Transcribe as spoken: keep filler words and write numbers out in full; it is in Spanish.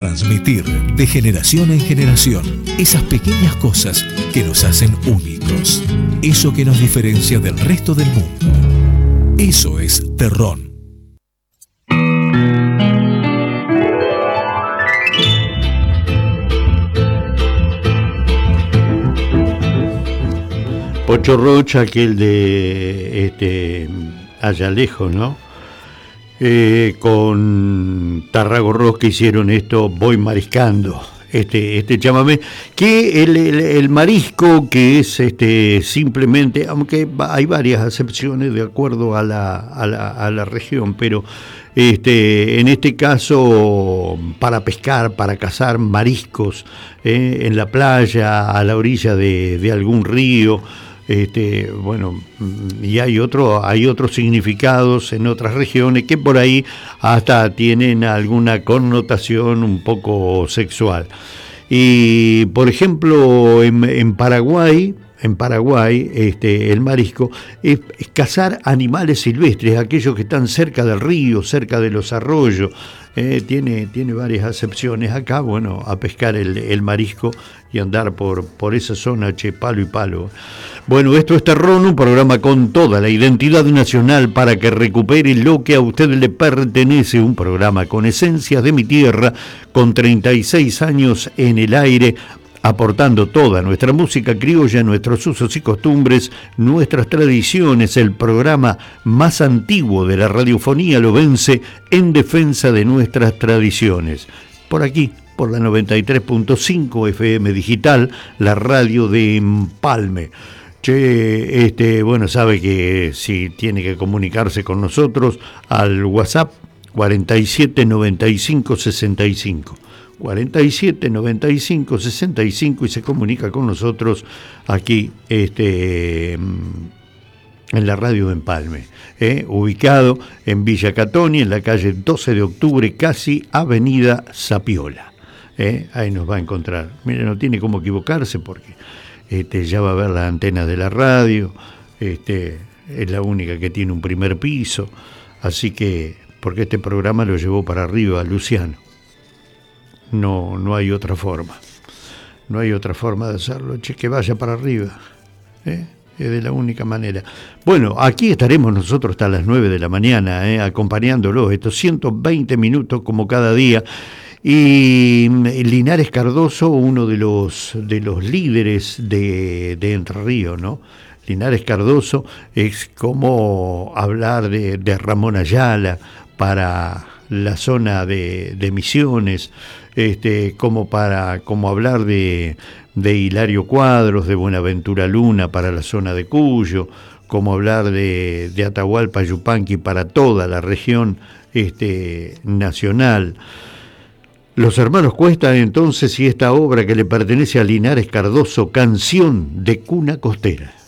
transmitir de generación en generación esas pequeñas cosas que nos hacen únicos. Eso que nos diferencia del resto del mundo. Eso es Terrón. Pocho Rocha, aquel de este, allá lejos, ¿no? Eh, con Tarrago Ross que hicieron esto, Voy Mariscando, este, este chamamé, que el, el, el marisco, que es este simplemente, aunque hay varias acepciones de acuerdo a la, a la, a la región, pero este, en este caso para pescar, para cazar mariscos eh, en la playa, a la orilla de, de algún río. Este, bueno, y hay otro, hay otros significados en otras regiones que por ahí hasta tienen alguna connotación un poco sexual. Y por ejemplo, en, en Paraguay, en Paraguay, este, el marisco es, es cazar animales silvestres, aquellos que están cerca del río, cerca de los arroyos. Eh, tiene, tiene varias acepciones. Acá, bueno, a pescar el, el marisco y andar por, por esa zona, che, palo y palo. Bueno, esto es Terrón, un programa con toda la identidad nacional para que recupere lo que a usted le pertenece, un programa con esencias de mi tierra, con treinta y seis años en el aire, aportando toda nuestra música criolla, nuestros usos y costumbres, nuestras tradiciones. El programa más antiguo de la radiofonía lobense en defensa de nuestras tradiciones. Por aquí, por la noventa y tres punto cinco F M Digital, la radio de Empalme. Che, este, bueno, sabe que si tiene que comunicarse con nosotros al WhatsApp cuarenta y siete noventa y cinco sesenta y cinco. cuarenta y siete noventa y cinco sesenta y cinco y se comunica con nosotros aquí este, en la radio de Empalme, eh, ubicado en Villa Catoni, en la calle doce de octubre, casi avenida Zapiola. Eh, ahí nos va a encontrar. Mire, no tiene cómo equivocarse porque este, ya va a ver la antena de la radio, este, es la única que tiene un primer piso, así que, porque este programa lo llevó para arriba Luciano. No, no hay otra forma. No hay otra forma de hacerlo. Che, que vaya para arriba. ¿Eh? Es de la única manera. Bueno, aquí estaremos nosotros hasta las nueve de la mañana, ¿eh? Acompañándolos estos ciento veinte minutos como cada día. Y Linares Cardoso, uno de los, de los líderes de, de Entre Ríos, ¿no? Linares Cardoso es como hablar de, de Ramón Ayala para la zona de, de Misiones, este, como para como hablar de, de Hilario Cuadros, de Buenaventura Luna para la zona de Cuyo, como hablar de, de Atahualpa Yupanqui para toda la región este, nacional. Los hermanos Cuesta, entonces, y esta obra que le pertenece a Linares Cardoso, Canción de Cuna Costera.